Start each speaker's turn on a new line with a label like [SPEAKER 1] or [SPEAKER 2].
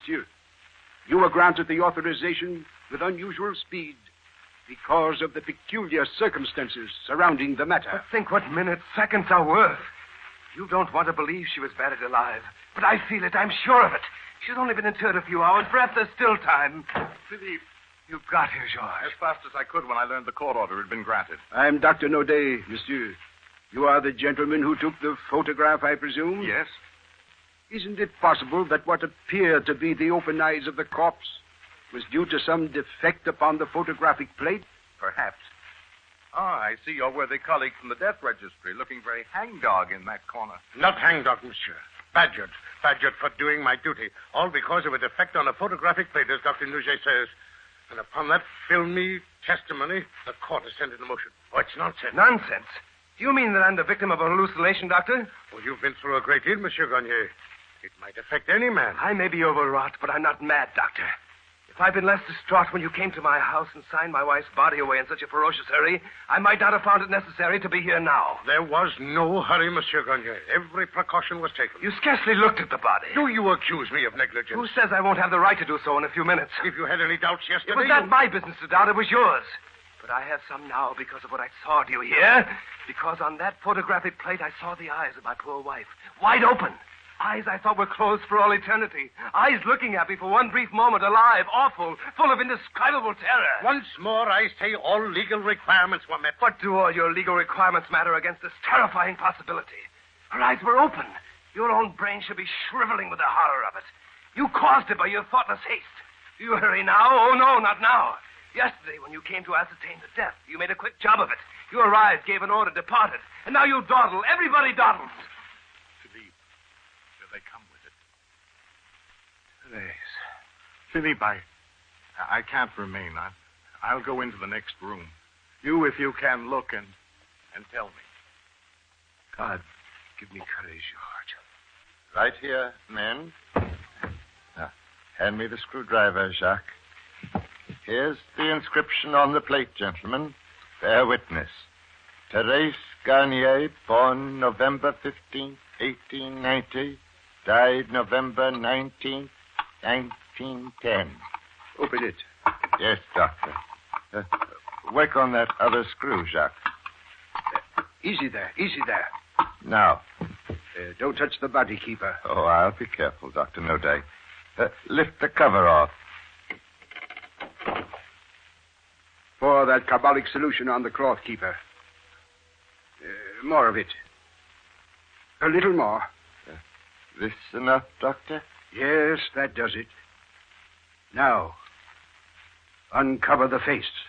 [SPEAKER 1] monsieur. You were granted the authorization with unusual speed because of the peculiar circumstances surrounding the matter.
[SPEAKER 2] But think what minutes, seconds are worth. You don't want to believe she was buried alive, but I feel it. I'm sure of it. She's only been interred a few hours. Perhaps there's still time.
[SPEAKER 3] Philippe.
[SPEAKER 2] You got here, George.
[SPEAKER 3] As fast as I could when I learned the court order had been granted.
[SPEAKER 1] I'm Dr. Naudet, monsieur. You are the gentleman who took the photograph, I presume?
[SPEAKER 3] Yes.
[SPEAKER 1] Isn't it possible that what appeared to be the open eyes of the corpse was due to some defect upon the photographic plate?
[SPEAKER 3] Perhaps. Ah, I see your worthy colleague from the death registry looking very hangdog in that corner.
[SPEAKER 4] Not hangdog, monsieur. Badgered. Badgered for doing my duty. All because of a defect on a photographic plate, as Dr. Nouget says. And upon that filmy testimony, the court is sent into motion. Oh, it's nonsense.
[SPEAKER 2] Nonsense? Do you mean that I'm the victim of a hallucination, Doctor?
[SPEAKER 4] Well, you've been through a great deal, Monsieur Garnier. It might affect any man.
[SPEAKER 2] I may be overwrought, but I'm not mad, Doctor. If I'd been less distraught when you came to my house and signed my wife's body away in such a ferocious hurry, I might not have found it necessary to be here now.
[SPEAKER 4] There was no hurry, Monsieur Garnier. Every precaution was taken.
[SPEAKER 2] You scarcely looked at the body.
[SPEAKER 4] Do you accuse me of negligence?
[SPEAKER 2] Who says I won't have the right to do so in a few minutes?
[SPEAKER 4] If you had any doubts yesterday...
[SPEAKER 2] It was not my business to doubt. It was yours. But I have some now because of what I saw. Do you hear? Because on that photographic plate, I saw the eyes of my poor wife. Wide open. Eyes I thought were closed for all eternity. Eyes looking at me for one brief moment, alive, awful, full of indescribable terror.
[SPEAKER 4] Once more, I say all legal requirements were met.
[SPEAKER 2] What do all your legal requirements matter against this terrifying possibility? Her eyes were open. Your own brain should be shriveling with the horror of it. You caused it by your thoughtless haste. Do you hurry now? Oh, no, not now. Yesterday, when you came to ascertain the death, you made a quick job of it. You arrived, gave an order, departed. And now you dawdle. Everybody dawdles.
[SPEAKER 3] Philippe, will they come with it?
[SPEAKER 4] Therese.
[SPEAKER 3] Philippe, I can't remain. I'll go into the next room. You, if you can, look and tell me.
[SPEAKER 2] God, give me courage, George.
[SPEAKER 5] Right here, men. Now, hand me the screwdriver, Jacques. Here's the inscription on the plate, gentlemen. Bear witness. Therese Garnier, born November 15th, 1890, died November 19th, 1910.
[SPEAKER 1] Open it.
[SPEAKER 5] Yes, Doctor. Work on that other screw, Jacques.
[SPEAKER 1] Easy there, easy there.
[SPEAKER 5] Now.
[SPEAKER 1] Don't touch the body, keeper.
[SPEAKER 5] Oh, I'll be careful, Dr. Naudet. Lift the cover off.
[SPEAKER 1] Pour that carbolic solution on the cloth, keeper. More of it. A little more.
[SPEAKER 5] This enough, Doctor?
[SPEAKER 1] Yes, that does it. Now, uncover the face.